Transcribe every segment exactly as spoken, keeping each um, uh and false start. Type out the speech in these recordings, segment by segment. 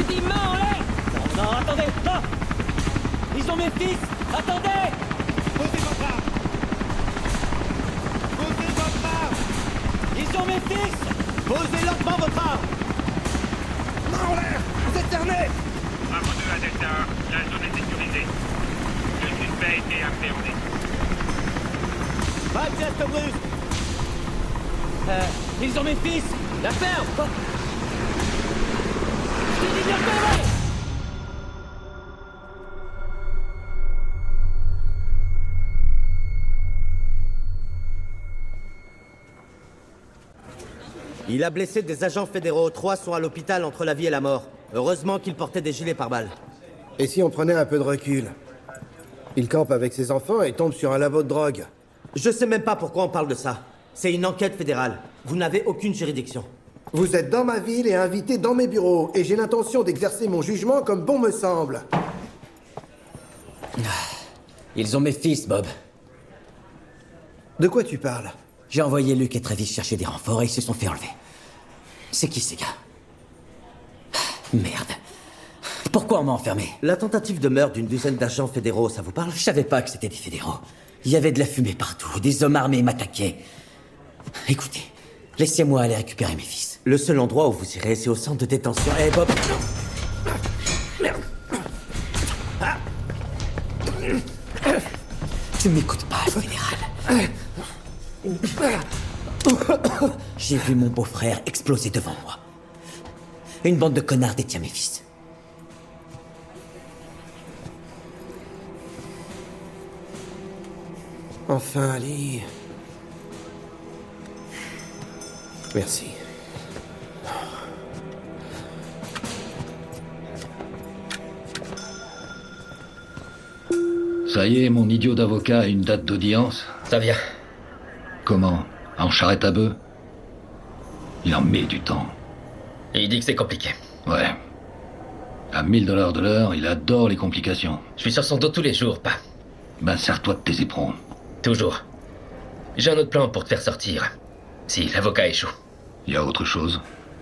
J'ai dit main en l'air. Non, non, attendez, non. Ils ont mes fils. Attendez. Posez votre arme. Posez votre arme. Ils ont mes fils. Posez lentement votre arme. Main en l'air. Vous êtes cerné. Bravo deux à Delta un, la zone est sécurisée. Le suspect a été appréhendé. Pas de geste brusque. Euh, ils ont mes fils. La ferme. Oh. Je t'ai dit de la fermer. Il a blessé des agents fédéraux. Trois sont à l'hôpital entre la vie et la mort. Heureusement qu'ils portaient des gilets pare-balles. Et si on prenait un peu de recul? Il campe avec ses enfants et tombe sur un labo de drogue. Je sais même pas pourquoi on parle de ça. C'est une enquête fédérale. Vous n'avez aucune juridiction. Vous êtes dans ma ville et invité dans mes bureaux, et j'ai l'intention d'exercer mon jugement comme bon me semble. Ils ont mes fils, Bob. De quoi tu parles? J'ai envoyé Luke et Travis chercher des renforts et ils se sont fait enlever. C'est qui ces gars? Merde. Pourquoi on m'a enfermé? La tentative de meurtre d'une douzaine d'agents fédéraux, ça vous parle? Je savais pas que c'était des fédéraux. Il y avait de la fumée partout, des hommes armés m'attaquaient. Écoutez, laissez-moi aller récupérer mes fils. Le seul endroit où vous irez, c'est au centre de détention. Eh, Bob... Merde. Tu m'écoutes pas, fédéral. J'ai vu mon beau-frère exploser devant moi. Une bande de connards détient mes fils. Enfin, Ali. Merci. Ça y est, mon idiot d'avocat a une date d'audience. Ça vient. Comment? En charrette à bœuf? Il en met du temps. Et il dit que c'est compliqué. Ouais. À mille dollars de l'heure, il adore les complications. Je suis sur son dos tous les jours, pas. Ben, serre-toi de tes éperons. Toujours. J'ai un autre plan pour te faire sortir. Si l'avocat échoue. Y a autre chose?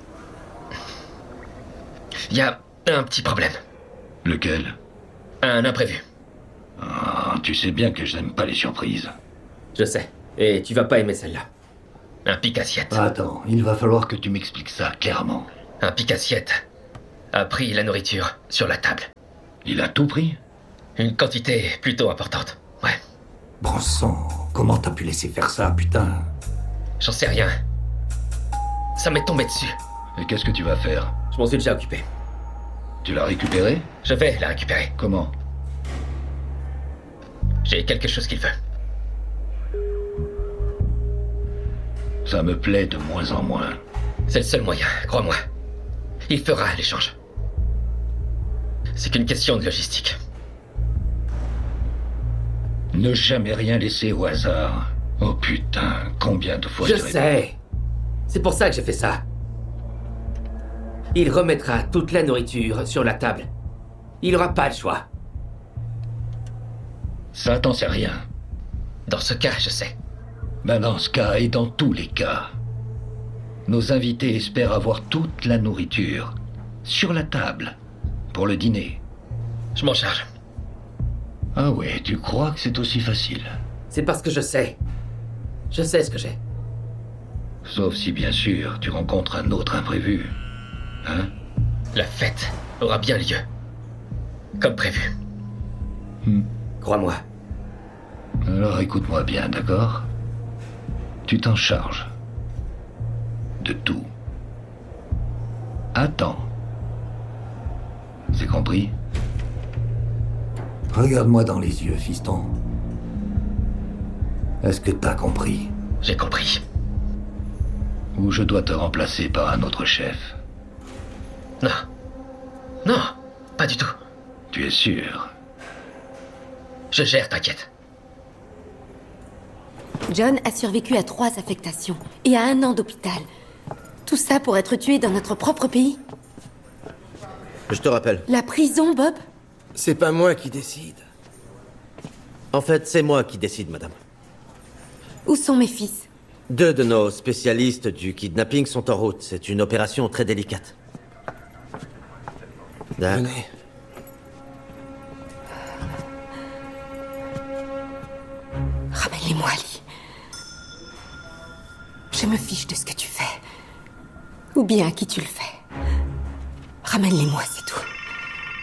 Y a un petit problème. Lequel? Un imprévu. Ah, tu sais bien que je n'aime pas les surprises. Je sais. Et tu vas pas aimer celle-là. Un pic-assiette. Attends, il va falloir que tu m'expliques ça clairement. Un pic-assiette a pris la nourriture sur la table. Il a tout pris? Une quantité plutôt importante, ouais. Bon sang, comment t'as pu laisser faire ça, putain? J'en sais rien. Ça m'est tombé dessus. Et qu'est-ce que tu vas faire? Je m'en suis déjà occupé. Tu l'as récupéré? Je vais la récupérer. Comment? J'ai quelque chose qu'il veut. Ça me plaît de moins en moins. C'est le seul moyen, crois-moi. Il fera l'échange. C'est qu'une question de logistique. Ne jamais rien laisser au hasard. Oh putain, combien de fois Je je sais. C'est pour ça que j'ai fait ça. Il remettra toute la nourriture sur la table. Il n'aura pas le choix. Ça, t'en sais rien. Dans ce cas, je sais. Ben dans ce cas et dans tous les cas, nos invités espèrent avoir toute la nourriture sur la table pour le dîner. Je m'en charge. Ah ouais, tu crois que c'est aussi facile? C'est parce que je sais. Je sais ce que j'ai. Sauf si, bien sûr, tu rencontres un autre imprévu. Hein? La fête aura bien lieu. Comme prévu. Hmm. Crois-moi. Alors écoute-moi bien, d'accord? Tu t'en charges. De tout. Attends. C'est compris? Regarde-moi dans les yeux, fiston. Est-ce que t'as compris? J'ai compris. Ou je dois te remplacer par un autre chef? Non. Non, pas du tout. Tu es sûr? Je gère, t'inquiète. John a survécu à trois affectations et à un an d'hôpital. Tout ça pour être tué dans notre propre pays. Je te rappelle. La prison, Bob? C'est pas moi qui décide. En fait, c'est moi qui décide, madame. Où sont mes fils? Deux de nos spécialistes du kidnapping sont en route. C'est une opération très délicate. D'accord. Venez. Ramène-les-moi, Ali. Je me fiche de ce que tu fais. Ou bien à qui tu le fais. Ramène-les-moi, c'est tout.